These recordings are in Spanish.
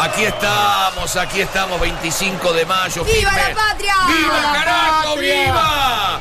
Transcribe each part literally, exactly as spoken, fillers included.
Aquí estamos, aquí estamos, veinticinco de mayo. ¡Viva firme. la patria! ¡Viva, ¡Viva carajo, patria! viva!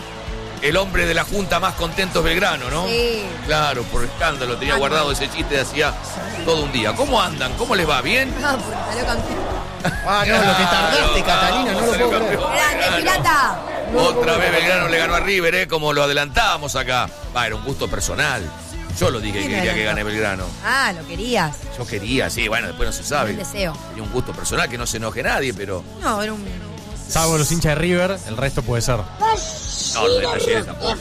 El hombre de la Junta más contento es Belgrano, ¿no? Sí. Claro, por escándalo. Tenía guardado ese chiste de hacía todo un día. ¿Cómo andan? ¿Cómo les va? ¿Bien? Ah, porque salió campeón. Ah, no, lo que tardaste, Catalina, no lo salió puedo creer. campeón. ¡Grande, pirata! Otra vez Belgrano le ganó a River, ¿eh? Como lo adelantábamos acá. Va, era un gusto personal. Yo lo dije que ¿Quién quería adelantó? que gane Belgrano. Ah, lo querías. Yo quería, sí, bueno, después no se sabe. Un deseo. Tenía un gusto personal, que no se enoje nadie, pero... No, era un... Salvo los hinchas de River, el resto puede ser. No, los de Talleres tampoco.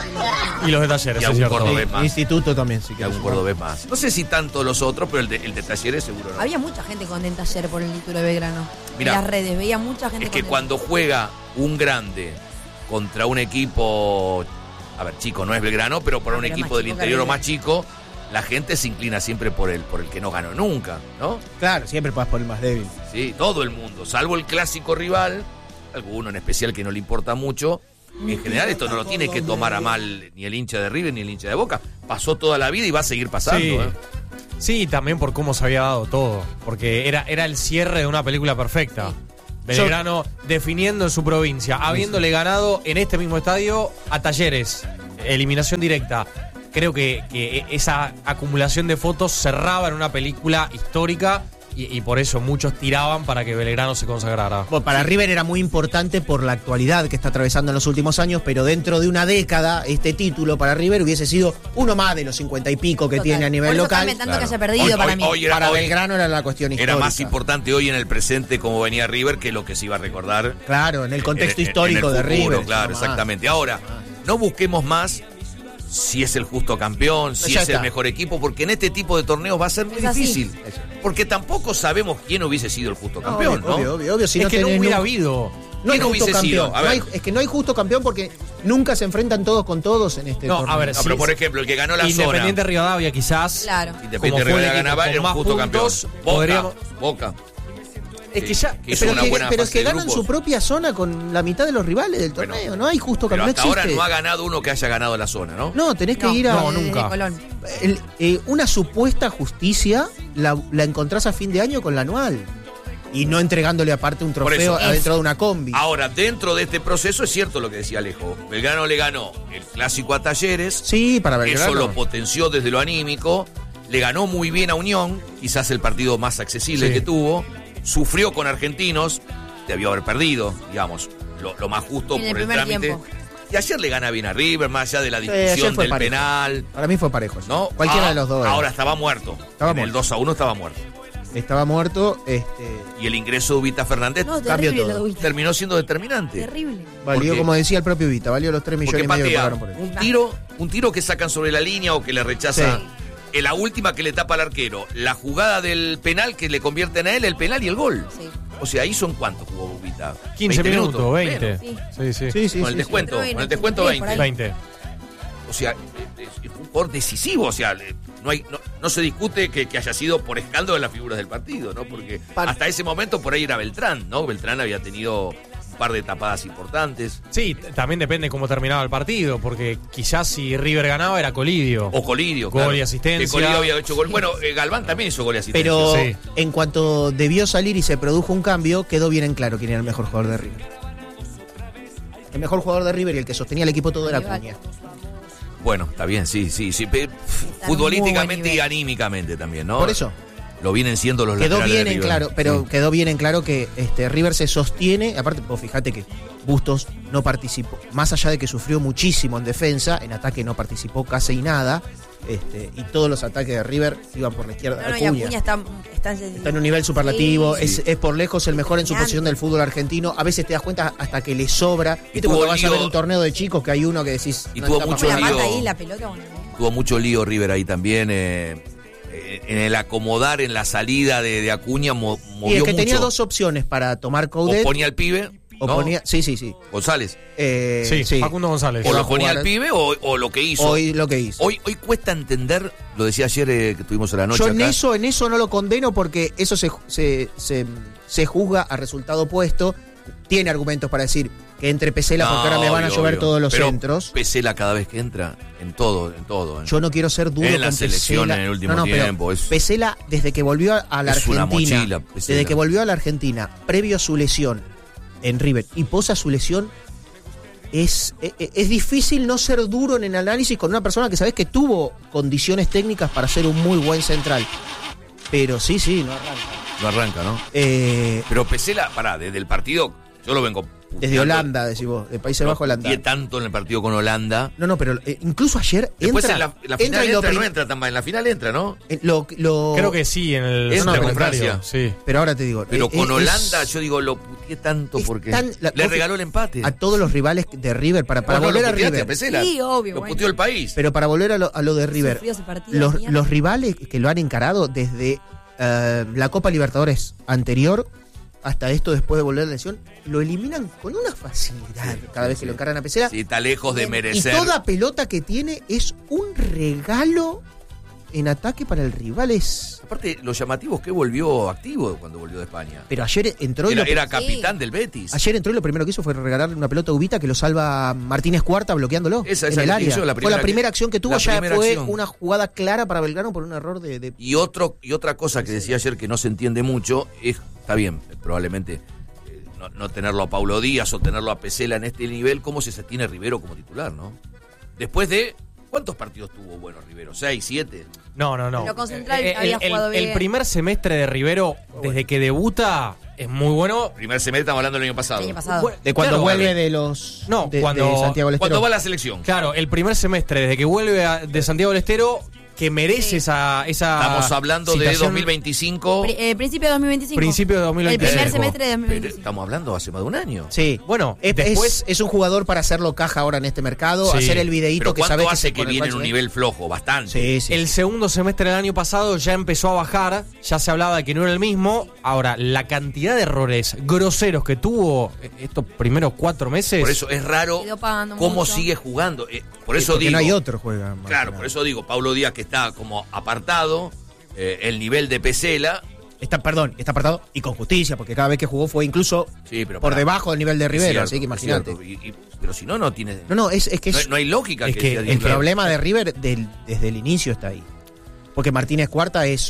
Y los de Talleres, Y es algún cierto. cordobés más. Instituto también, sí. Y algún cordobés más. No sé si tanto los otros, pero el de, el de Talleres seguro no. Había mucha gente contenta ayer por el título de Belgrano. Mirá, en las redes, veía mucha gente Es que contenta. cuando juega un grande contra un equipo, a ver, chico, no es Belgrano, pero para Ah, un pero equipo más del chico que interior o River. más chico, la gente se inclina siempre por el, por el que no ganó nunca, ¿no? Claro, siempre pasas por el más débil. Sí, todo el mundo, salvo el clásico rival, alguno en especial que no le importa mucho. En general esto no lo tiene que tomar a mal ni el hincha de River ni el hincha de Boca. Pasó toda la vida y va a seguir pasando. Sí. ¿eh? Sí, también por cómo se había dado todo. Porque era, era el cierre de una película perfecta. Belgrano definiendo en su provincia, habiéndole ganado en este mismo estadio a Talleres. Eliminación directa. Creo que, que esa acumulación de fotos cerraba en una película histórica y, y por eso muchos tiraban para que Belgrano se consagrara. Bueno, para River era muy importante por la actualidad que está atravesando en los últimos años, pero dentro de una década este título para River hubiese sido uno más de los cincuenta y pico que Total. tiene a nivel Por eso local. también tanto Claro. que haya perdido Hoy- para hoy- mí. hoy era- Para hoy Belgrano era la cuestión histórica. Era más importante hoy en el presente cómo venía River que lo que se iba a recordar. Claro, en el contexto en- en- histórico en el de futuro, River. Claro, no más. exactamente. Ahora, no busquemos más si es el justo campeón, si Ya es el está. mejor equipo, porque en este tipo de torneos va a ser muy Es así. difícil. Porque tampoco sabemos quién hubiese sido el justo campeón, obvio, ¿no? obvio, obvio, obvio, si es no que no tenés hubiera nunca- habido. No hay ¿Quién justo hubiese sido? campeón. A No hay- ver. es que no hay justo campeón porque nunca se enfrentan todos con todos en este No, torneo. a ver, No, sí, pero por sí. ejemplo, el que ganó la Independiente zona. Rivadavia quizás. Claro. Independiente como fue el Rivadavia equipo ganaba, con era un más justo puntos, campeón. Boca, podríamos- Boca. Es que ya... Que hizo pero una que, buena pero es fase que de ganan grupos. su propia zona con la mitad de los rivales del Bueno, torneo. No hay justo Pero campeón. hasta No ahora existe. no ha ganado uno que haya ganado la zona, ¿no? No, tenés que No, ir a. no, desde nunca. Colón. el- eh, una supuesta justicia la, la encontrás a fin de año con la anual. Y no entregándole aparte un Por trofeo eso. adentro de una combi. Ahora, dentro de este proceso es cierto lo que decía Alejo. Belgrano le ganó el clásico a Talleres. Sí, para Belgrano. Eso lo potenció desde lo anímico. Le ganó muy bien a Unión, quizás el partido más accesible Sí. que tuvo. Sufrió con Argentinos, debió haber perdido, digamos, lo, lo más justo En el por el primer trámite. tiempo. Y ayer le gana bien a River, más allá de la Sí, ayer discusión fue del parejo. penal. Para mí fue parejo. sí. ¿No? Cualquiera Ah, de los dos. Ahora estaba muerto. Estaba en el muerto. dos a uno estaba muerto. Estaba muerto. Este, Y el ingreso de Ubita Fernández No, Cambió terrible todo. lo de Ubita. terminó siendo determinante. Terrible. valió, Porque- como decía el propio Vita, valió los tres millones Porque y medio que patea pagaron por él. un tiro, un tiro que sacan sobre la línea o que le rechaza. Sí. En la última que le tapa al arquero. La jugada del penal que le convierten a él, el penal y el gol. Sí. O sea, ahí son cuántos jugó Ubita. quince veinte minutos, veinte. Menos. Sí. Sí, sí. Sí, sí, Con el sí, descuento, sí. con el descuento Sí, veinte. por ahí. veinte. O sea, es, es un jugador decisivo. O sea, le- no, hay, no, no se discute que, que haya sido por escándalo de las figuras del partido, ¿no? Porque Par- hasta ese momento por ahí era Beltrán, ¿no? Beltrán había tenido un par de tapadas importantes. Sí, t- también depende cómo terminaba el partido, porque quizás si River ganaba era Colidio. O Colidio, Gol claro. y asistencia. Que Colidio había hecho gol. Bueno, eh, Galván también hizo gol y asistencia. Pero Sí. en cuanto debió salir y se produjo un cambio, quedó bien en claro quién era el mejor jugador de River. El mejor jugador de River y el que sostenía el equipo todo era Rival. Acuña. Bueno, está bien, sí, sí, sí. Pe- en un Futbolísticamente muy buen y nivel. anímicamente también, ¿no? Por eso. Lo vienen siendo los Quedó laterales bien de en River. claro, pero Sí. quedó bien en claro que este River se sostiene. Aparte, vos fijate que Bustos no participó, más allá de que sufrió muchísimo en defensa, en ataque no participó casi nada. Este, y todos los ataques de River iban por la izquierda. No, no, y Acuña. Acuña está, está, Está en un nivel superlativo, Sí, es, es por lejos el mejor en su Dominante. posición del fútbol argentino. A veces te das cuenta hasta que le sobra. ¿Viste tuvo cuando vas a lío- ver un torneo de chicos que hay uno que decís... Y no, tuvo está mucho pasando la lío. mata ahí, la pelota, bueno. Tuvo mucho lío River ahí también. eh, eh, en el acomodar en la salida de, de Acuña mo- movió Y es que mucho. tenía dos opciones para tomar O Coudet. ponía al pibe, O ¿no? ponía... Sí, sí, sí. González. Eh, Sí, Facundo González. O va lo a ponía jugar- al pibe o, o lo que hizo. Hoy lo que hizo. Hoy, hoy cuesta entender, lo decía ayer eh, que tuvimos en la noche Yo en acá. eso, en eso no lo condeno porque eso se, se, se, se juzga a resultado opuesto. Tiene argumentos para decir, que entre Pesela porque ahora me van a obvio, llover obvio. todos los Pero centros. Pesela cada vez que entra, en todo, en todo. ¿eh? Yo no quiero ser duro En con la selección Pesela. en el último no, no, pero tiempo, es- Pesela, desde que volvió a, a la Es una Argentina, mochila, Pesela. desde que volvió a la Argentina, previo a su lesión en River y posa su lesión, es, es, es difícil no ser duro en el análisis con una persona que sabes que tuvo condiciones técnicas para ser un muy buen central. Pero sí, sí, no arranca. No arranca, ¿no? Eh, Pero Pesela, pará, desde el partido, yo lo vengo... desde Holanda, decís vos, de Países Bajos, Holanda. Y tanto en el partido con Holanda. No, no, pero eh, incluso ayer Después entra, en la, la entra final y lo entra, prim- no entra tan mal. En la final entra, ¿no? eh, lo- lo- Creo que sí, en el Es no, pero complementario, Francia. sí. Pero ahora te digo. Pero eh, con eh, Holanda, es- yo digo, lo puteé tanto es porque tan- la- le vos- regaló el empate. a todos los rivales de River para, para Vos no volver lo a puteaste River. Pesela. Sí, obvio, Lo bueno. puteó el país. Pero para volver a lo, a lo de River, Sufrió ese partido, los, mierda. los rivales que lo han encarado desde eh, la Copa Libertadores anterior hasta esto después de volver a la lesión, lo eliminan con una facilidad Sí, cada sí, vez sí. que lo encargan a Pesela. Sí, está lejos de Y merecer. toda pelota que tiene es un regalo en ataque para el rival. Es... Aparte, lo llamativo es que volvió activo cuando volvió de España. Pero ayer entró y Era, lo, era capitán del Betis. ayer entró y lo primero que hizo fue regalarle una pelota a Ubita que lo salva Martínez Cuarta bloqueándolo Esa, en esa el que área. hizo, la fue primera la primera que- acción que tuvo, la ya primera fue acción. una jugada clara para Belgrano por un error de... de- Y otro y otra cosa que decía ayer que no se entiende mucho es, está bien, probablemente eh, no, no tenerlo a Paulo Díaz o tenerlo a Pesela en este nivel, cómo se sostiene Rivero como titular, ¿no? Después de, ¿cuántos partidos tuvo bueno Rivero? ¿Seis, siete? No, no, no. Pero con Central Eh, había el, jugado el- el bien. primer semestre de Rivero, desde que debuta, es muy bueno. Primer semestre, estamos hablando del año pasado. El año pasado. Bueno, de cuando claro, vuelve vale. de los... No, de, cuando- de Santiago del Estero. ¿Cuándo va la selección? Claro, el primer semestre, desde que vuelve a- de Santiago del Estero, que merece Sí. esa, esa. Estamos hablando de citación. dos mil veinticinco. Pri- eh, principio de dos mil veinticinco. Principio de dos mil veinticinco. El primer semestre de dos mil Pero veinticinco. estamos hablando hace más de un año. Sí. Bueno, Es, después. es, es un jugador para hacerlo caja ahora en este mercado, Sí. hacer el videíto Pero que ¿cuánto sabe que, hace se- que con el viene cual en un se- nivel flojo? Bastante. Sí, sí. El segundo semestre del año pasado ya empezó a bajar, ya se hablaba de que no era el mismo. Ahora, la cantidad de errores groseros que tuvo estos primeros cuatro meses. Por eso es raro Quedó pagando cómo mucho. sigue jugando. Eh, por Sí, eso porque digo. no hay otro juega. más Claro, que por nada. eso digo, Pablo Díaz que está como apartado, eh, el nivel de Pesela. Está, perdón, está apartado y con justicia, porque cada vez que jugó fue incluso Sí, pero por pará. debajo del nivel de Es Rivero, cierto, así que es imagínate. cierto. Y- y- pero si no, no tiene. No, no, es, es que no, es, no hay lógica es que, que sea el el titular. problema de River del- desde el inicio está ahí. Porque Martínez Cuarta es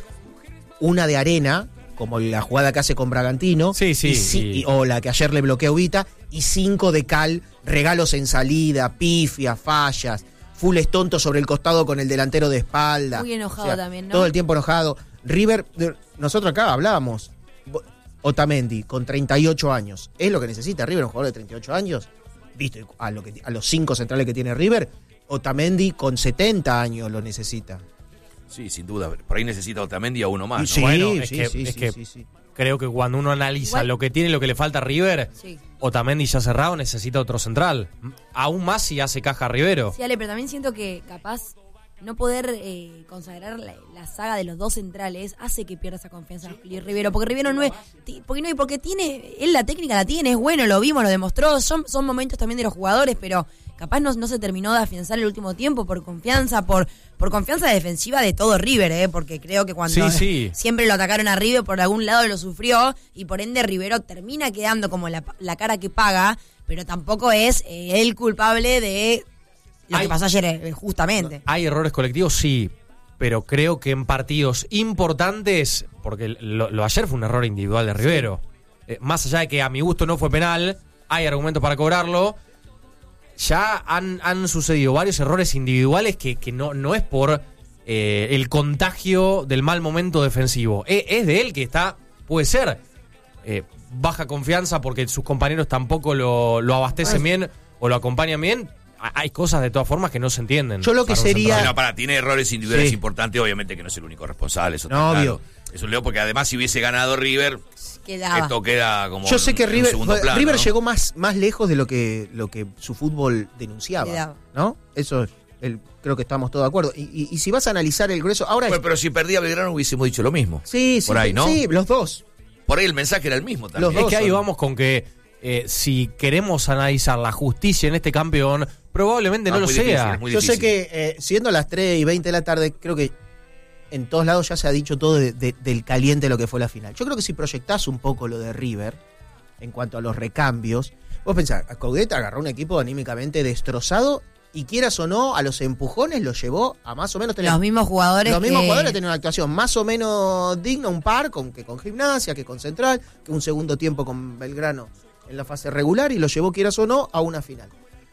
una de arena, como la jugada que hace con Bragantino, Sí, sí, y ci- y- y- o la que ayer le bloqueó Ubita, y cinco de cal, regalos en salida, pifias, fallas, fulles tontos sobre el costado con el delantero de espalda. Muy enojado también, ¿no? Todo el tiempo enojado. River, de- nosotros acá hablábamos, Bo- Otamendi con treinta y ocho años, ¿es lo que necesita River, un jugador de treinta y ocho años? Viste, a, lo que, a los cinco centrales que tiene River, Otamendi con setenta años lo necesita. Sí, sin duda. Por ahí necesita Otamendi a uno más. ¿no? Sí, Bueno, es sí, que- sí, es sí, que- sí, sí. Creo que cuando uno analiza Igual- lo que tiene y lo que le falta a River, Sí. Otamendi ya cerrado necesita otro central. Aún más si hace caja a Rivero. Sí, Ale, pero también siento que capaz no poder eh, consagrar la, la saga de los dos centrales hace que pierda esa confianza en Rivero, porque Rivero no es, ti- porque no, porque tiene, él la técnica la tiene, es bueno, lo vimos, lo demostró, son, son momentos también de los jugadores, pero capaz no, no se terminó de afianzar el último tiempo por confianza, por, por confianza defensiva de todo River, eh, porque creo que cuando Sí, sí. siempre lo atacaron a River, por algún lado lo sufrió, y por ende Rivero termina quedando como la, la cara que paga, pero tampoco es eh, el culpable de lo Hay- que pasó ayer, eh, justamente. ¿Hay errores colectivos? Sí. Pero creo que en partidos importantes, porque lo, lo ayer fue un error individual de Rivero. Eh, más allá de que a mi gusto no fue penal, hay argumentos para cobrarlo. Ya han, han sucedido varios errores individuales que, que no, no es por eh, el contagio del mal momento defensivo. Es, es de él que está, puede ser, eh, baja confianza porque sus compañeros tampoco lo, lo abastecen bien o lo acompañan bien. A- Hay cosas de todas formas que no se entienden. Yo lo que para un sería- central. No, para, tiene errores individuales Sí. importantes, obviamente que no es el único responsable, eso está No, claro. obvio. Es un leo porque además si hubiese ganado River, Quedaba. esto queda como Yo sé que en- en River, segundo plano, River ¿no? llegó más, más lejos de lo que, lo que su fútbol denunciaba, Cuidado. ¿no? Eso es, el- creo que estamos todos de acuerdo. Y, y- y si vas a analizar el grueso, ahora Bueno, es- pero si perdía Belgrano hubiésemos dicho lo mismo. sí, sí, por ahí, ¿no? sí, los dos. Por ahí el mensaje era el mismo también. Los Es dos que ahí son. vamos con que eh, si queremos analizar la justicia en este campeón, probablemente no, No, lo muy difícil, sea. es muy Yo sé difícil. que eh, siendo las tres y veinte de la tarde, creo que en todos lados ya se ha dicho todo de- de- del caliente lo que fue la final. Yo creo que si proyectás un poco lo de River, en cuanto a los recambios, Vos pensás, Coudet agarró un equipo anímicamente destrozado y quieras o no, a los empujones los llevó a más o menos tener... Los mismos jugadores Los mismos que... jugadores tenían una actuación más o menos digna, un par, con, que con Gimnasia, que con Central, que un segundo tiempo con Belgrano en la fase regular y lo llevó, quieras o no, a una final.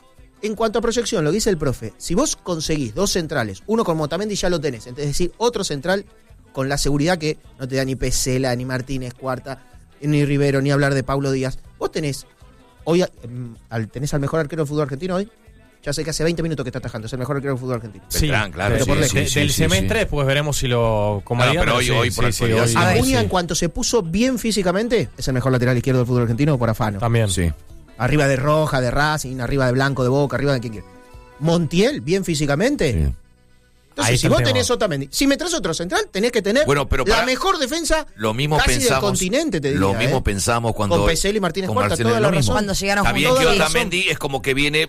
En cuanto a proyección, lo dice el profe, si vos conseguís dos centrales, uno con Otamendi ya lo tenés, es decir, otro central con la seguridad que no te da ni Pesela, ni Martínez Cuarta, ni Rivero, ni hablar de Paulo Díaz. Vos tenés, hoy al, tenés al mejor arquero del fútbol argentino hoy. Ya sé que hace veinte minutos que está atajando, es el mejor arquero del fútbol argentino. Sí, Beltrán, claro. Pero Sí, por sí, de, sí, del sí, semestre, sí. pues veremos si lo convalida. Claro, pero hoy- sí, hoy por sí, sí, actualidad, hoy- sí. Acuña, sí. en cuanto se puso bien físicamente, es el mejor lateral izquierdo del fútbol argentino por afano. También. Sí. Arriba de Roja, de Racing, arriba de Blanco, de Boca, arriba de quien quiera. Montiel, bien físicamente. Sí. Ahí Entonces, está si el vos tema. tenés Otamendi, si me traes otro central, tenés que tener Bueno, pero la para- mejor defensa Lo mismo casi pensamos. del continente, te diría. Lo mismo ¿eh? pensamos cuando. Con Pesela y Martínez con Cuarta, Marcelo, toda es la lo mismo. razón. Cuando llegaron Está bien juntos, que sí. Otamendi es como que viene.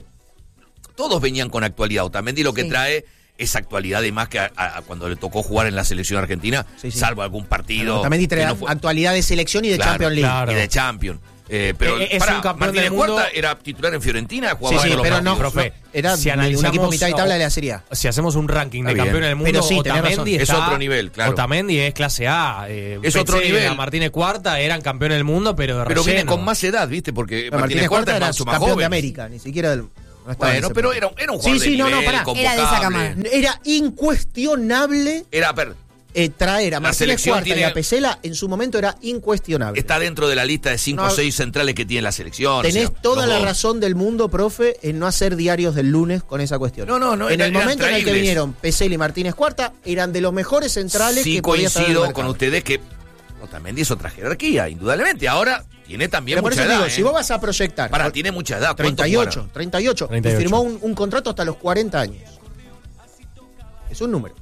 Todos venían con actualidad. Otamendi lo que Sí. trae es actualidad, además que a, a- a cuando le tocó jugar en la selección argentina, Sí, sí. salvo algún partido. Otamendi trae que no fue- actualidad de selección y de Claro, Champions League. claro. y de Champions. Eh, pero Eh, es pará, un campeón Martínez del mundo. Cuarta era titular en Fiorentina, Sí, jugaba sí, todos los pero no, partidos. profe. era Si un analizamos- equipo mitad y tabla de la Serie A. Si hacemos un ranking de Está bien. campeones del mundo, Pero sí, tenés Otamendi razón. Es está- otro nivel, claro. Otamendi es clase A. eh, Es otro Pesela, nivel. Martínez Cuarta eran campeones del mundo, pero de Pero viene relleno. con más edad, ¿viste? Porque Pero Martínez Cuarta es era mucho más campeón joven. de América, ni siquiera del. no estaba en Bueno, ese pero momento. era, era un jugador Sí, sí, de no, no, nivel, pará. Era de esa convocable. camada. Era incuestionable Era, a ver, eh, traer a La Martínez selección Cuarta tiene- y a Pesela, en su momento era incuestionable. está dentro de la lista de cinco o No, seis centrales que tiene la selección. Tenés o sea, toda los la dos. razón del mundo, profe, en no hacer diarios del lunes con esa cuestión. No, no, no, En eran- el momento en el que eran traíbles. vinieron Pesela y Martínez Cuarta, eran de los mejores centrales Sí que podía estar en el coincido mercado. con ustedes que Otamendi es otra jerarquía, indudablemente. Ahora tiene también Pero por mucha eso te edad. digo, ¿eh? si vos vas a proyectar. Pará, tiene mucha edad. ¿Cuánto treinta y ocho, jugará? treinta y ocho, treinta y y ocho. firmó un, un contrato hasta los cuarenta años. Es un número.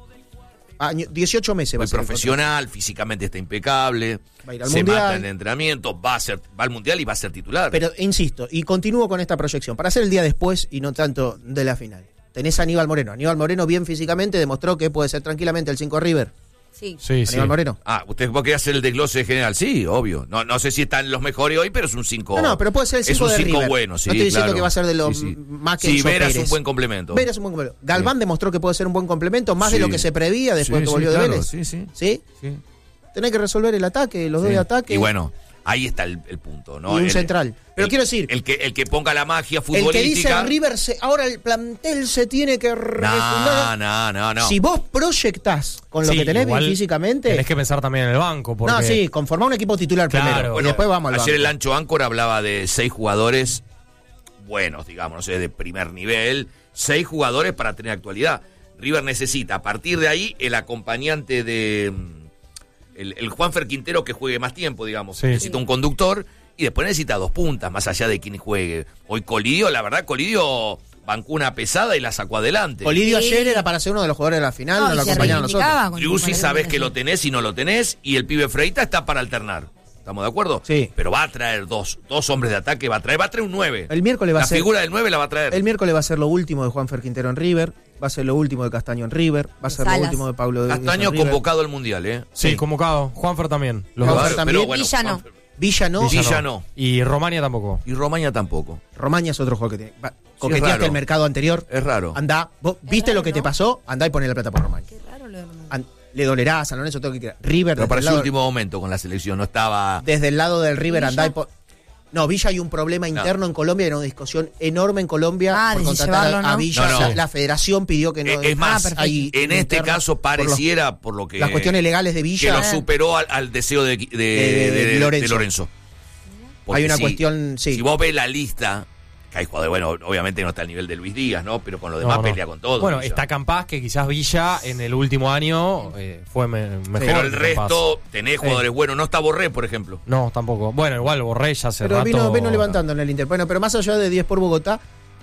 Año- dieciocho meses va Muy a ser el profesional, físicamente está impecable, Va a ir al se Mundial. mata en entrenamiento, va a ser, va al mundial y va a ser titular. Pero insisto, y continúo con esta proyección, para hacer el día después y no tanto de la final. Tenés a Aníbal Moreno. Aníbal Moreno bien físicamente demostró que puede ser tranquilamente el cinco River. Sí. Sí, sí. Aníbal Moreno. Ah, ¿usted vos querés hacer el desglose general? Sí, obvio. No, no sé si están los mejores hoy, pero es un cinco. No, no, pero puede ser el cinco Es un de cinco River. bueno, sí, No estoy diciendo claro. que va a ser de los Sí, sí. más que Sí, Enzo Vera es un Pérez. buen complemento. Vera es un buen complemento. Galván Sí. demostró que puede ser un buen complemento, más de Sí. lo que se prevía después Sí, que sí, volvió de claro, Vélez. sí, sí. ¿Sí? Sí. Tenés que resolver el ataque, los dos Sí. de ataque. Y bueno, ahí está el, el punto, ¿no? Y un El- central. Pero el- quiero decir, El que, el que ponga la magia el que dice futbolística. River, se- ahora el plantel se tiene que No, refundar. no, no, no. Si vos proyectás con lo Sí, que tenés igual físicamente. Tenés que pensar también en el banco. Porque... No, sí, conformar un equipo titular Claro. primero. Bueno, y después vamos al ayer banco. el Ancho Áncora hablaba de seis jugadores buenos, digamos, no sé, de primer nivel. Seis jugadores para tener actualidad. River necesita, a partir de ahí, el acompañante de. mm, El, el Juanfer Quintero que juegue más tiempo, digamos. Sí. Necesita un conductor y después necesita dos puntas, más allá de quien juegue. Hoy Colidio, la verdad, Colidio bancó una pesada y la sacó adelante. Olidio Sí. ayer era para ser uno de los jugadores de la final, no, No, y lo se acompañaron nosotros. reivindicaba con- Driussi con la sabés que eliminación. lo tenés y no lo tenés, y el pibe Freita está para alternar. ¿Estamos de acuerdo? Sí. Pero va a traer dos, dos hombres de ataque, va a traer, va a traer un nueve. El miércoles va la a ser. figura del nueve la va a traer. El miércoles va a ser lo último de Juanfer Quintero en River, va a ser lo último de Castaño en River, va a ser Salas. lo último de Pablo Díaz Castaño en River. convocado al mundial, ¿eh? Sí, Sí. convocado. Juanfer también. Los Juanfer dos. también. Villa no. Villa no, Villa Villa no. Y Romania tampoco. Y Romaña tampoco. Romaña es otro juego que tiene. Va, es coqueteaste raro. el mercado anterior. Es raro. Andá, vos viste raro, lo que te ¿no? pasó, andá y poné la plata por Romaña. Qué raro lo de Román. An- le dolerá a San Lorenzo todo lo que quiera. River, Pero desde para el, su lado, último momento con la selección, no estaba. desde el lado del River, ¿Villa? andá y po- No, Villa hay un problema interno en Colombia, era una discusión enorme en Colombia Ah, por de si contratar a- llevarlo, a ¿no? Villa. No, no. La, la federación pidió que no. Eh, es más, perfecto. hay en este interna caso por los- pareciera, por, lo que. las cuestiones legales de que Villa. lo superó al, al deseo de, de, de- de de- Lorenzo. de Lorenzo. Porque Hay una si- cuestión, sí. Si vos ves la lista, que hay jugadores, bueno, obviamente no está al nivel de Luis Díaz, ¿no? Pero con lo demás No, no. pelea con todo. Bueno, Villa. está Campás, que quizás Villa en el último año eh, fue me- mejor. Pero el que resto, Campás. tenés jugadores buenos. No está Borré, por ejemplo. No, tampoco. Bueno, igual Borré ya hace Pero rato... vino, vino levantando en el Inter. Bueno, pero más allá de diez por Bogotá,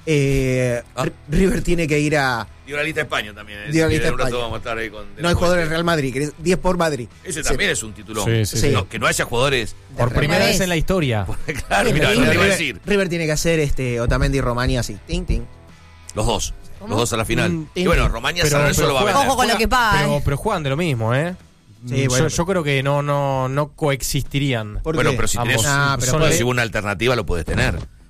eh, Ah. R- River tiene que ir a. Dio la lista de España también. ¿eh? Dio la Si lista en un de rato España. vamos a estar ahí con No hay jugadores del Real Madrid, que es diez por Madrid. Ese Sí. también es un titulón. Sí, sí, sí. No, que no haya jugadores. Por Real primera Madrid. vez en la historia. Claro, Sí, mira, pero no te iba a River, decir. River tiene que hacer este Otamendi y Romania así. Ting, ting. Los dos. ¿Cómo? Los dos a la final. Mm, y bueno, Romaña pero- San Lorenzo pero lo va a juega- vender. Ojo con lo que paga. Pero, eh. pero juegan de lo mismo, ¿eh? Sí, yo, bueno. yo creo que no, no, no coexistirían. ¿Por Bueno, qué? pero si Ambos. tenés Ah, pero son puede- si una alternativa lo puedes tener.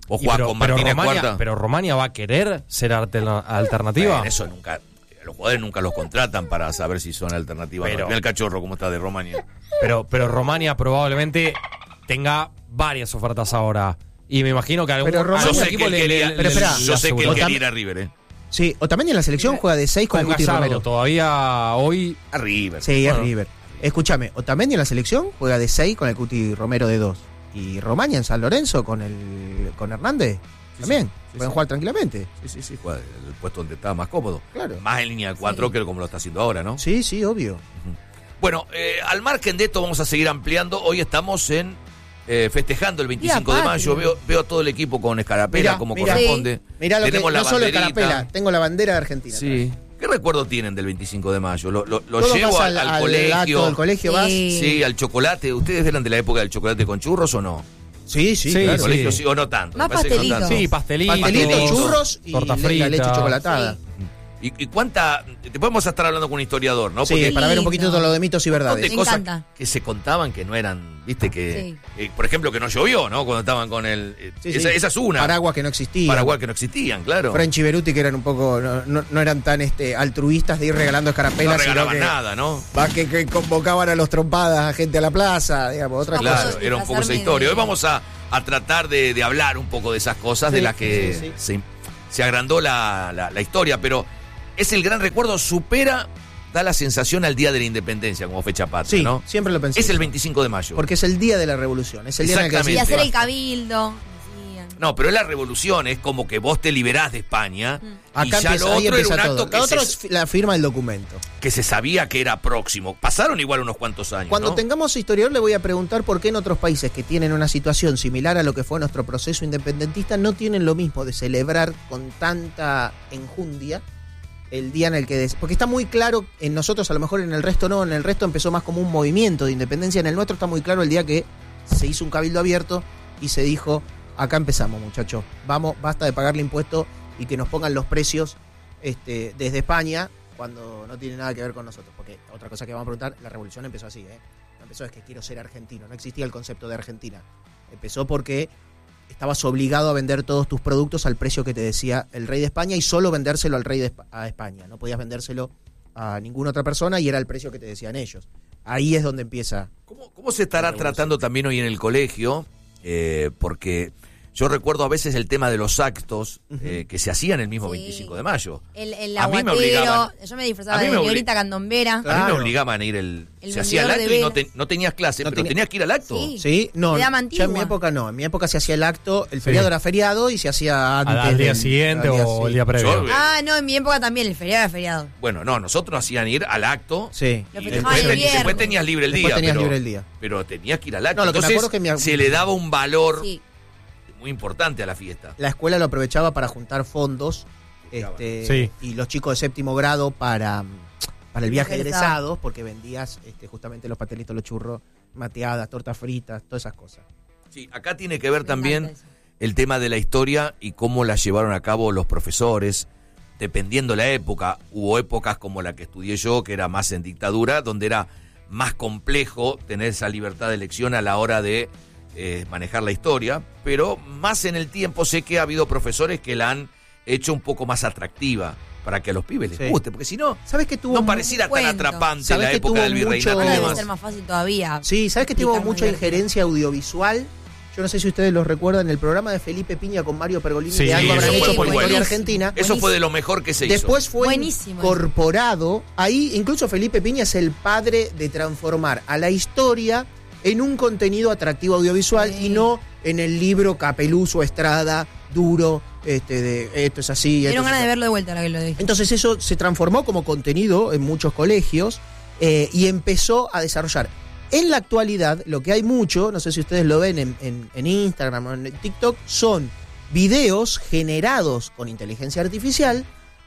O jugás pero, con pero Martínez Romania, Cuarta. pero Romania va a querer ser alterna- alternativa. Bueno, eso nunca. Los jugadores nunca los contratan para saber si son alternativas. Pero- No. Mira el cachorro cómo está de Romania. Pero, pero Romania probablemente tenga varias ofertas ahora. Y me imagino que algún, Pero Romania- Yo algún sé que equipo él le, quería, le- pero le- espera, le yo sé que él aseguró. quería ir a River, ¿eh? Sí, Otamendi en la selección juega de seis con, Con el Cuti Gallardo Romero. todavía hoy. A River. Sí, es Bueno. River. Escúchame, Otamendi en la selección juega de seis con el Cuti Romero de dos. Y Romaña en San Lorenzo con el con Hernández Sí, también. sí, sí, Pueden sí. jugar tranquilamente. Sí, sí, sí, juega el puesto donde estaba más cómodo. Claro. Más en línea de cuatro Sí. que como lo está haciendo ahora, ¿no? Sí, sí, obvio. Bueno, eh, al margen de esto vamos a seguir ampliando. Hoy estamos en eh, festejando el veinticinco de Día mayo. patrio. Veo, veo a todo el equipo con escarapela, Mirá, como mirá. corresponde. Mirá lo que Tenemos la no solo banderita. Escarapela, tengo la bandera de Argentina. Sí. ¿Qué recuerdo tienen del veinticinco de mayo? ¿Lo, lo, lo Todo llevo vas al, al acto colegio? del colegio vas. Sí. Sí, al chocolate. ¿Ustedes eran de la época del chocolate con churros o no? Sí, sí, Sí, ¿El claro. colegio sí o no tanto? Más Me parece que no pastelitos. tanto. Sí, pastelitos. Pastelitos, Pastelitos, churros y torta le- frita. la leche chocolatada. ¿Y, y cuánta...? Te podemos estar hablando con un historiador, ¿no? Sí, Porque para ver un poquito lindo. todo lo de mitos y de verdades. Me cosas encanta. que se contaban que no eran, viste, que... Sí. eh, por ejemplo, que no llovió, ¿no? Cuando estaban con el... eh, Sí, esa, sí. esa es una. Paraguas que no existían. Paraguay que no existían, claro. French y Beruti que eran un poco, no, no- no eran tan este, altruistas de ir regalando escarapelas, no sino regalaban que, nada, ¿no? va, que, que convocaban a los trompadas a gente a la plaza, digamos, otra Vamos cosa. Claro, a era un poco esa disfrazarme historia. de- Hoy vamos a, a tratar de, de hablar un poco de esas cosas de Sí, las que sí, sí. Se, se agrandó la, la- la historia, pero es el gran recuerdo, supera, da la sensación al Día de la Independencia como fecha patria, Sí, ¿no? siempre lo pensé. Es el veinticinco de mayo. Porque es el día de la revolución, es el día en el que Exactamente. Y hacer el Basta. cabildo. decían. No, pero es la revolución, es como que vos te liberás de España y Acá ya empieza, lo ahí otro era empieza un todo. acto Lo que otro se, es la firma del documento. que se sabía que era próximo. Pasaron igual unos cuantos años, Cuando ¿no? tengamos historiador le voy a preguntar por qué en otros países que tienen una situación similar a lo que fue nuestro proceso independentista no tienen lo mismo de celebrar con tanta enjundia el día en el que... des- Porque está muy claro, en nosotros a lo mejor en el resto no, en el resto empezó más como un movimiento de independencia, en el nuestro está muy claro el día que se hizo un cabildo abierto y se dijo, acá empezamos muchachos, vamos, basta de pagarle impuestos y que nos pongan los precios este, desde España cuando no tiene nada que ver con nosotros. Porque otra cosa que vamos a preguntar, la revolución empezó así, ¿eh? No empezó es que quiero ser argentino, no existía el concepto de Argentina. Empezó porque estabas obligado a vender todos tus productos al precio que te decía el rey de España y solo vendérselo al rey de Espa- a España. No podías vendérselo a ninguna otra persona y era el precio que te decían ellos. Ahí es donde empieza. ¿Cómo, cómo se estará tratando también hoy en el colegio? Eh, porque yo recuerdo a veces el tema de los actos eh, que se hacían el mismo Sí. veinticinco de mayo. El, el A mí me aguatero. obligaban. Yo me disfrazaba A mí de me obli- señorita candombera. A mí Claro. me obligaban a ir el... El se hacía el vendedor acto de y no, velas. te- no tenías clase, No pero tenía- tenías que ir al acto. Sí. Sí, no, De dama ya antigua. en mi época no. En mi época se hacía el acto, el feriado Sí. era feriado y se hacía antes. Al, al día del- siguiente al día o el sí. día previo. Yo- Ah, no, en mi época también, el feriado era feriado. Bueno, no, nosotros nos hacían ir al acto. Sí. Lo Y festejaban después, el te- viernes. después tenías libre el Después día. tenías pero, libre el día. Pero tenías que ir al acto. No, lo que me Entonces, acuerdo es que mi- se le daba un valor Sí. muy importante a la fiesta. La escuela lo aprovechaba para juntar fondos este, Sí. y los chicos de séptimo grado para, para el viaje de Egresado. egresados, porque vendías este, justamente los pastelitos, los churros, mateadas, tortas fritas, todas esas cosas. Sí, acá tiene que ver Me también encanta eso. el tema de la historia y cómo la llevaron a cabo los profesores, dependiendo la época. Hubo épocas como la que estudié yo, que era más en dictadura, donde era más complejo tener esa libertad de elección a la hora de eh, manejar la historia, pero más en el tiempo sé que ha habido profesores que la han hecho un poco más atractiva para que a los pibes les Sí. guste, porque si no, ¿Sabes que tuvo no mu- pareciera tan cuento. atrapante ¿Sabés la que época tuvo del virreinato mucho- y Ahora debe demás. ser más fácil todavía. Sí, ¿sabes que tuvo Explicar mucha muy divertido. injerencia audiovisual? Yo no sé si ustedes lo recuerdan, el programa de Felipe Piña con Mario Pergolini, Sí, de algo eso habrán fue hecho muy por bueno. historia argentina. Eso fue de lo mejor que se hizo. Después fue Buenísimo. incorporado, ahí incluso Felipe Piña es el padre de transformar a la historia en un contenido atractivo audiovisual Sí. y no en el libro capeluzo, Estrada, duro, este de esto es así. esto Dieron es ganas de así. verlo de vuelta ahora que lo dije. Entonces eso se transformó como contenido en muchos colegios eh, y empezó a desarrollar. En la actualidad, lo que hay mucho, no sé si ustedes lo ven en, en- en Instagram o en TikTok, son videos generados con inteligencia artificial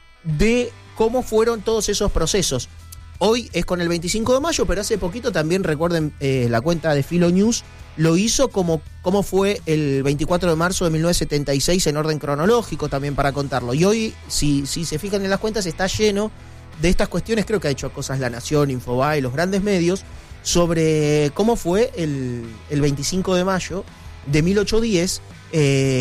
de cómo fueron todos esos procesos. Hoy es con el veinticinco de mayo, pero hace poquito también, recuerden, eh, la cuenta de Filo News lo hizo como cómo fue el veinticuatro de marzo de mil novecientos setenta y seis en orden cronológico también para contarlo. Y hoy, si, si se fijan en las cuentas, está lleno de estas cuestiones. Creo que ha hecho cosas La Nación, Infobae, los grandes medios, sobre cómo fue el, el veinticinco de mayo de mil ochocientos diez eh,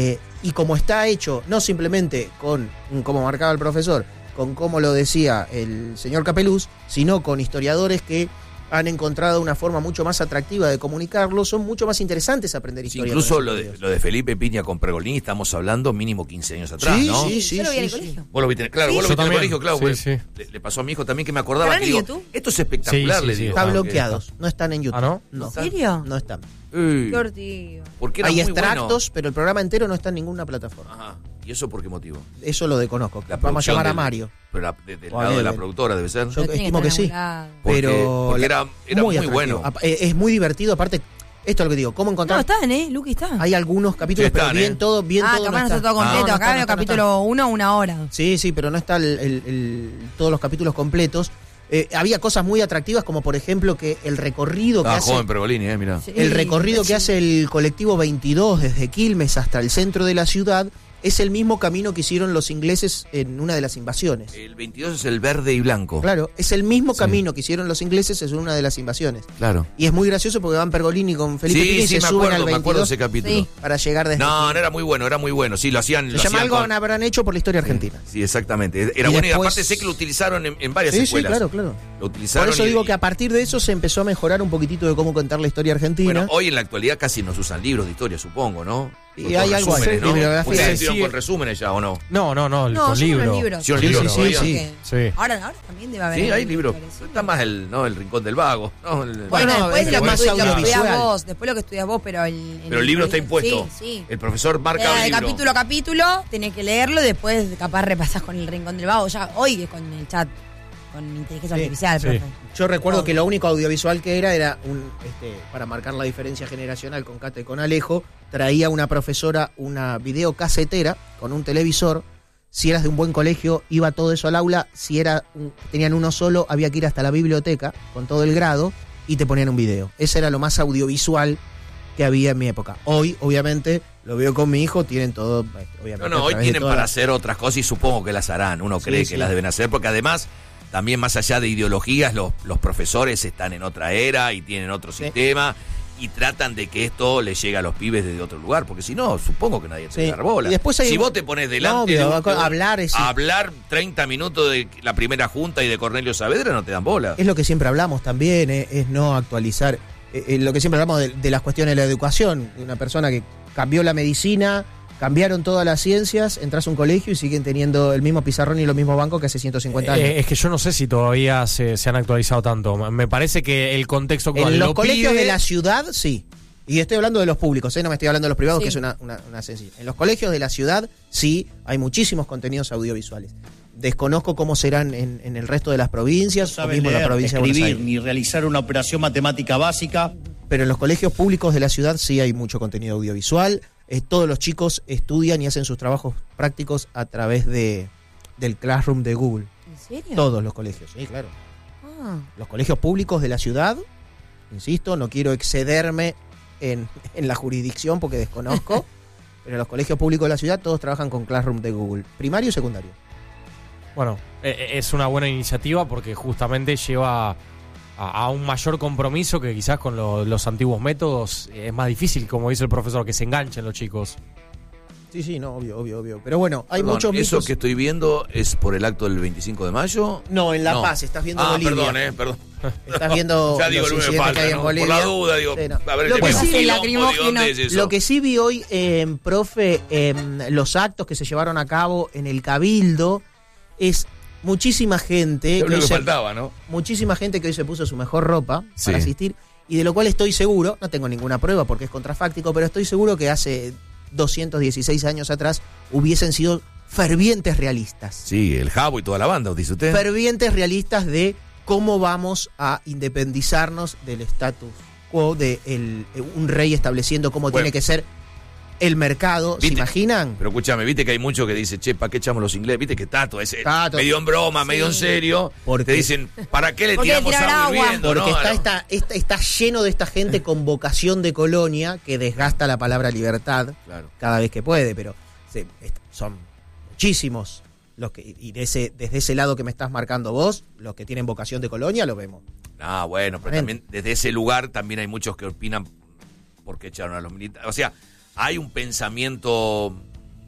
y como está hecho, no simplemente con, como marcaba el profesor, con como lo decía el señor Capeluz, sino con historiadores que han encontrado una forma mucho más atractiva de comunicarlo, son mucho más interesantes aprender Sí, historia. incluso con lo esos de, videos. lo de Felipe Piña con Pergolini, estamos hablando mínimo quince años atrás, Sí, ¿no? sí, sí. Yo lo vi en el sí, colegio. Vos lo viste, claro, Sí, vos lo yo viste en el también. colegio, claro. Sí, pues, sí. Le, le pasó a mi hijo también que me acordaba ¿Estarán que en digo, YouTube? esto es espectacular, Sí, sí, le sí. digo. Está Ah, ok. bloqueados, no están en YouTube. ¿Ah, no? No. ¿En serio? No están. Ey, Qué ortigo. porque era Hay muy extractos, bueno. pero el programa entero no está en ninguna plataforma. Ajá. ¿Y eso por qué motivo? Eso lo desconozco. La Vamos a producción llamar a del- Mario. Pero la- de- del O a lado de la Lebel. productora debe ser. Yo Pero tiene estimo que estar sí. emulado. Porque- Pero porque la- era, era muy, atractivo. bueno. Ap- eh, Es muy divertido, aparte, esto es lo que digo, ¿cómo No, encontrar? están, ¿eh? Luqui está. Hay algunos capítulos, Sí, están, pero bien ¿eh? todo, bien ah, todo. capaz no está todo Ah, completo. no, no Acá está, veo no está, no está. capítulo uno, una hora. Sí, sí, pero no está el- el- el- todos los capítulos completos. Eh, había cosas muy atractivas, como por ejemplo que el recorrido que Ah, hace, joven Pergolini, eh, mirá. Sí. el recorrido que hace el colectivo veintidós desde Quilmes hasta el centro de la ciudad es el mismo camino que hicieron los ingleses en una de las invasiones. El veintidós es el verde y blanco. Claro, es el mismo Sí. camino que hicieron los ingleses en una de las invasiones. Claro. Y es muy gracioso porque van Pergolini con Felipe Sí, Piña y sí, se me suben acuerdo, al me acuerdo de veintidós ese capítulo. Sí. para llegar desde No, Quilmes. no era muy bueno, era muy bueno. Sí, lo hacían. Se lo llama hacían algo con- habrán hecho por la historia argentina. Sí, exactamente. Era Y bueno y después- aparte sé que lo utilizaron en, en varias Sí, sí, escuelas. claro, claro. Lo utilizaron. Por eso y- digo que a partir de eso se empezó a mejorar un poquitito de cómo contar la historia argentina. Bueno, hoy en la actualidad casi nos usan libros de historia, supongo, ¿no? Y Con hay todos algo así, resúmenes, ¿no? bibliografía. Ustedes Sí, hicieron sí. con resúmenes ya, ¿o no? No, no, no, No, con yo libro. con libros. Sí, un Sí, libro sí, todavía. sí, Porque Sí. Ahora, ahora también debe haber. Sí, hay algún libros. parecido. Está más el, ¿no? el rincón del vago. ¿no? El- Bueno, No, después es lo que, más estu- lo que audiovisual. estudias vos, después lo que estudias vos, pero el... en pero el libro está colegio- impuesto. Sí, sí. El profesor marca Eh, el de libro. capítulo a capítulo, tenés que leerlo y después capaz repasás con el rincón del vago. Ya hoy que con el chat, con inteligencia Sí, artificial, sí. profe. Yo recuerdo Todo. que lo único audiovisual que era era un, este, para marcar la diferencia generacional con Cate y con Alejo, traía una profesora una videocasetera con un televisor. Si eras de un buen colegio, iba todo eso al aula. Si era un- tenían uno solo, había que ir hasta la biblioteca con todo el grado y te ponían un video. Ese era lo más audiovisual que había en mi época. Hoy, obviamente, lo veo con mi hijo, tienen todo, eh, obviamente. No, no, a hoy través de tienen toda para la- hacer otras cosas y supongo que las harán. Uno Sí, cree sí. que las deben hacer porque además, también más allá de ideologías, los, los profesores están en otra era y tienen otro Sí. sistema y tratan de que esto le llegue a los pibes desde otro lugar, porque si no, supongo que nadie te Sí. va a dar bola. Y después hay- si vos te pones delante No, de, obvio, un- de un- hablar es- a hablar treinta minutos de la primera junta y de Cornelio Saavedra, no te dan bola. Es lo que siempre hablamos también, eh, es no actualizar. eh, eh, lo que siempre hablamos de, de las cuestiones de la educación. De una persona que cambió la medicina, cambiaron todas las ciencias, entras a un colegio y siguen teniendo el mismo pizarrón y los mismos bancos que hace ciento cincuenta años. Eh, es que yo no sé si todavía se, se han actualizado tanto. Me parece que el contexto actual En los lo colegios pide- de la ciudad, sí. Y estoy hablando de los públicos, ¿eh? No me estoy hablando de los privados, Sí. que es una, una, una sencilla. En los colegios de la ciudad, sí, hay muchísimos contenidos audiovisuales. Desconozco cómo serán en, en el resto de las provincias, o sabe mismo en la leer, provincia de Buenos escribir Aires. ni realizar una operación matemática básica. Pero en los colegios públicos de la ciudad sí hay mucho contenido audiovisual. Eh, todos los chicos estudian y hacen sus trabajos prácticos a través de del Classroom de Google. ¿En serio? Todos los colegios, sí, claro. Ah. Los colegios públicos de la ciudad, insisto, no quiero excederme en, en la jurisdicción porque desconozco, pero los colegios públicos de la ciudad todos trabajan con Classroom de Google, primario y secundario. Bueno, eh, es una buena iniciativa porque justamente lleva a, a un mayor compromiso que quizás con lo- los antiguos métodos es más difícil, como dice el profesor, que se enganchen los chicos. Sí, sí, no, obvio, obvio, obvio. Pero bueno, hay Perdón, muchos ¿eso mitos. que estoy viendo es por el acto del veinticinco de mayo? No, en La No. Paz, estás viendo Ah, Bolivia. perdón, eh, perdón. Estás viendo Ya digo, los no me incidentes falta, que hay en ¿no? Bolivia. Por la duda, digo, Sí, no. a ver, Lo el que quilombo, sí- ¿de lacrimógeno. dónde es eso? Lo que sí vi hoy, eh, profe, en los actos que se llevaron a cabo en el Cabildo, es muchísima gente, Es que lo hoy que se- faltaba, ¿no? muchísima gente que hoy se puso su mejor ropa Sí. para asistir, y de lo cual estoy seguro, no tengo ninguna prueba porque es contrafáctico, pero estoy seguro que hace doscientos dieciséis años atrás hubiesen sido fervientes realistas. Sí, el Jabo y toda la banda, dice usted. Fervientes realistas de cómo vamos a independizarnos del status quo de el- un rey estableciendo cómo Bueno. tiene que ser el mercado. ¿Se ¿Viste? imaginan? Pero escúchame, viste que hay muchos que dicen, che, ¿para qué echamos los ingleses? Viste que Tato es eh, Tato. medio en broma, Sí. medio en serio. Porque- Te dicen, ¿para qué le ¿Por qué le tiramos tirar agua agua? hirviendo? Porque no? está, No. esta- esta- está lleno de esta gente con vocación de colonia que desgasta la palabra libertad Claro. cada vez que puede, pero se- est- son muchísimos los que, y de ese, desde ese lado que me estás marcando vos, los que tienen vocación de colonia, lo vemos. Ah, bueno, pero Bueno. también desde ese lugar también hay muchos que opinan por qué echaron a los militares. O sea, hay un pensamiento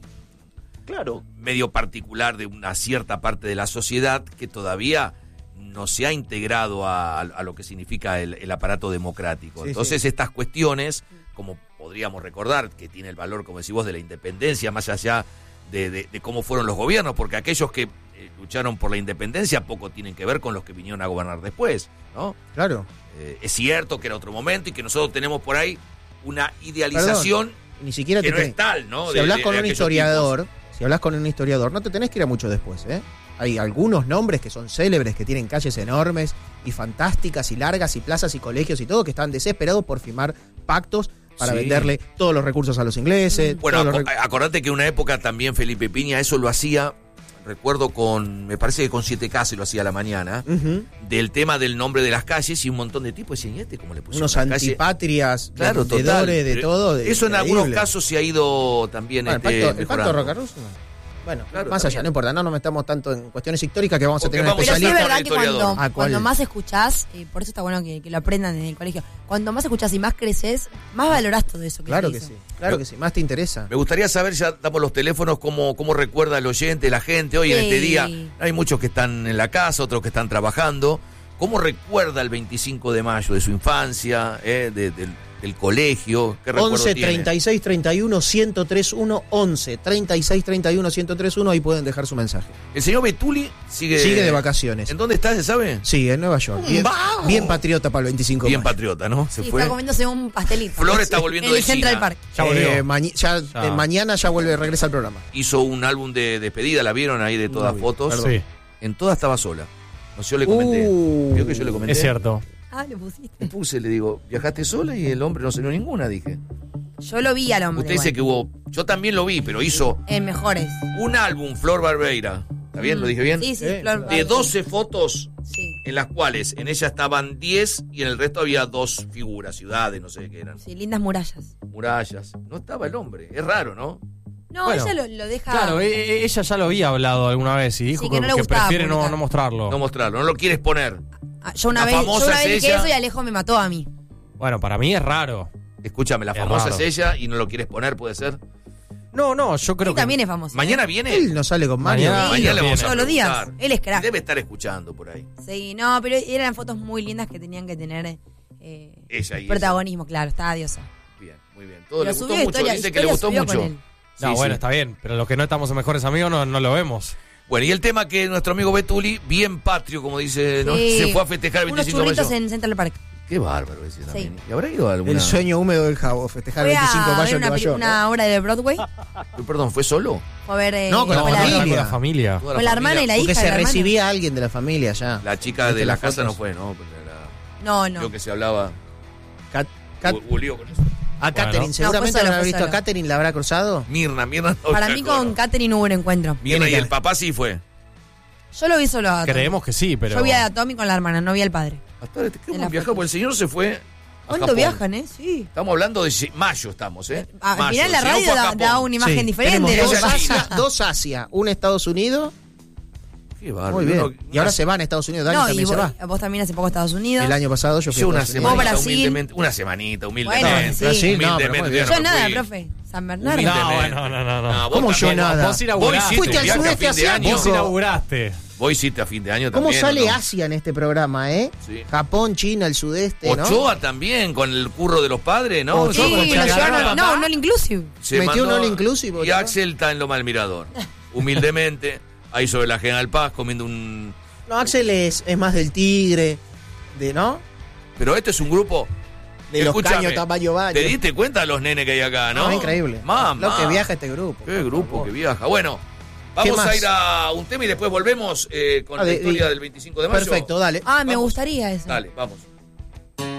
Claro. medio particular de una cierta parte de la sociedad que todavía no se ha integrado a, a lo que significa el, el aparato democrático. Sí, Entonces sí. estas cuestiones, como podríamos recordar, que tiene el valor, como decís vos, de la independencia, más allá de, de, de cómo fueron los gobiernos, porque aquellos que eh, lucharon por la independencia poco tienen que ver con los que vinieron a gobernar después, ¿no? Claro. Eh, es cierto que era otro momento y que nosotros tenemos por ahí una idealización Perdón, ni siquiera que te no tenés- es tal, ¿no? Si De- hablas de- con de un aquellos historiador, tipos. si hablas con un historiador, no te tenés que ir a mucho después, ¿eh? Hay algunos nombres que son célebres, que tienen calles enormes y fantásticas y largas y plazas y colegios y todo, que estaban desesperados por firmar pactos para Sí. venderle todos los recursos a los ingleses. Bueno, todos los aco- rec- acordate que en una época también Felipe Piña eso lo hacía, recuerdo con, me parece que con siete K se lo hacía a la mañana, Ujú. del tema del nombre de las calles y un montón de tipos decían, ¿y este cómo le pusieron Unos la calle? antipatrias, Claro, total. vendedores de Pero todo. de- eso en increíble. algunos casos se ha ido también Bueno, el este, pacto, el pacto mejorando. Rocaruso. Bueno, Claro, más está allá, bien. no importa, no nos metamos tanto en cuestiones históricas que vamos a Porque tener una vamos a Pero sí es Especialista verdad que historiador. cuando, Ah, ¿cuál? cuando más escuchás, eh, por eso está bueno que, que lo aprendan en el colegio, cuando más escuchás y más creces, más valorás todo eso que Claro te que hizo. sí, claro que sí, más te interesa. Me gustaría saber, ya damos los teléfonos, cómo, cómo recuerda el oyente, la gente. Hoy en Sí. este día hay muchos que están en la casa, otros que están trabajando. ¿Cómo recuerda el veinticinco de mayo de su infancia, eh, de- del, del colegio? ¿Qué recuerdo once tiene? treinta y seis treinta y uno ciento tres uno once treinta y seis treinta y uno ciento tres uno, ahí pueden dejar su mensaje. El señor Betuli sigue, Sigue de vacaciones. ¿En dónde está, se sabe? Sí, en Nueva York. Bien, bien patriota para el veinticinco de Bien mayo. patriota, ¿no? Se Sí, fue. está comiéndose un pastelito. Flor está volviendo en de el Central China. Park. Ya volvió. Eh, mañi- ya, Ya. eh, mañana ya vuelve, regresa al programa. Hizo un álbum de despedida, ¿la vieron ahí de todas No vi, fotos? perdón. Sí, En todas estaba sola. No sé, yo le comenté. Uh. ¿Vio que yo le comenté? es cierto. Ah, lo pusiste. Me puse, le digo, ¿viajaste sola? Y el hombre no salió ninguna, dije. Yo lo vi al hombre. Usted dice igual. que hubo... Yo también lo vi, pero hizo En mejores. un álbum, Flor Barbeira. ¿Está bien? ¿Lo dije bien? Sí, sí, Eh, Flor. De doce fotos, Sí, en las cuales en ella estaban diez y en el resto había dos figuras, ciudades, no sé qué eran. sí, lindas murallas. Murallas. No estaba el hombre. Es raro, ¿no? No, Bueno. ella lo, lo deja. Claro, e- e- ella ya lo había hablado alguna vez y dijo Sí, que, que no le que gustaba prefiere no, publicar. no mostrarlo. No mostrarlo, no lo quiere exponer. Ah, yo una La vez, yo famosa una vez es dije ella. eso y Alejo me mató a mí. Bueno, para mí es raro. Escúchame, la Es famosa raro. es ella y no lo quiere exponer, ¿puede ser? No, no, yo creo Él que... también es famoso. ¿Mañana ¿eh? viene? Él no sale con Mario. Mañana- Sí, Mañana le vamos a todos los días. preguntar. Él es crack. Debe estar escuchando por ahí. Sí, no, pero eran fotos muy lindas que tenían que tener eh, Ella y protagonismo, claro, estaba diosa. ella. Bien, muy bien. Todo Lo le gustó subió mucho. historia- Dice que le historia gustó subió mucho. con él. No, Sí, bueno, sí. está bien, pero los que no estamos en mejores amigos no, no lo vemos. Bueno, y el tema que nuestro amigo Betuli, bien patrio, como dice, ¿no? Sí. Se fue a festejar el Unos veinticinco de churritos mayo. en Central Park. Qué bárbaro ese también. ¿Y habrá ido a alguna? El sueño húmedo del Jabo, festejar el Fue veinticinco de a mayo ver en una, Nueva peli- York. una obra de Broadway. Perdón, ¿fue solo? Fue a ver. eh, No, con la fue No, familia. no, con la familia. Toda Con la hermana y la Porque hija se de la hermana. recibía a alguien de la familia ya. La chica ¿Viste de la las casa no fotos? fue, ¿no? Porque la- No, no. Creo que se hablaba. Cat- Cat- hu- hubo lío con eso. a Catherine, Bueno. seguramente No, fue solo, habrá fue visto solo. a Catherine, la habrá cruzado. Mirna, Mirna. no Para me mí acuerdo. con Katherine hubo un encuentro. Mirna y Tiene el que- papá sí fue. Yo lo vi solo a Tommy. Creemos que sí, pero... Yo vi a Tommy con la hermana, no vi al padre. Hasta ahora, ¿qué En hemos la viajado? foto. Porque el señor se fue a ¿Cuánto Japón. viajan, eh? Sí. Estamos hablando de si- mayo, estamos, ¿eh? Al Mayo. final la El señor radio fue a da, Japón. da una imagen Sí. diferente. Tenemos de lo dos que Ella pasa. Asia, dos Asia, un Estados Unidos. Qué bárbaro. Muy bien. Uno- Y ahora una- se van a Estados Unidos. Dani No, y también se vos, va. vos también hace poco a Estados Unidos. El año pasado yo fui Yo a una Estados Unidos. semanita, Brasil. humildemente. Una semanita, humildemente. Bueno, sí. Brasil, no, pero Humildemente, muy bien. yo Yo no nada, fui. profe. San Bernardo. Humildemente. No, bueno, no, no, no. vos ¿Cómo yo también. nada? Vos Vos inauguraste. hiciste Fuiste un al viaje a sudeste fin de asiático. año. Vos inauguraste. Vos hiciste a fin de año ¿Cómo también. ¿o sale no? Asia en este programa, eh? Sí. Japón, China, el sudeste, ¿no? Ochoa también, con el curro de los padres, ¿no? Ochoa Sí, con lo Chacará, llevaron. papá. No, no, el inclusive. Se Metió un mandó- all inclusive, Y Ochoa. Axel está en Loma del Mirador. Humildemente, ahí sobre la General Paz, comiendo un... No, Axel es, es más del Tigre, de, ¿no? Pero este es un grupo... De los Escúchame, caños tamaño baño. ¿Te diste cuenta de los nenes que hay acá, no? No, increíble. Mamá. Lo que viaja este grupo. Qué por grupo favor. que viaja. Bueno, vamos más? a ir a un tema y después volvemos eh, con Ah, la de- historia de- del veinticinco de mayo. Perfecto, dale. Ah, me Vamos. gustaría eso. Dale, vamos.